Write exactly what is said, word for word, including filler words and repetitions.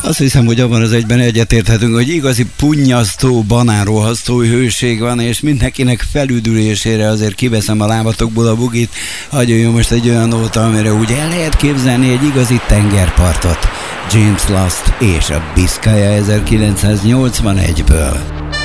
Azt hiszem, hogy abban az egyben egyetérthetünk, hogy igazi punnyasztó, banánrohasztó hőség van, és mindenkinek felüdülésére azért kiveszem a lábatokból a bugit. Hagyjon most egy olyan nóta, amire úgy el lehet képzelni egy igazi tengerpartot. James Last és a Biscaya ezerkilencszáznyolcvanegyből.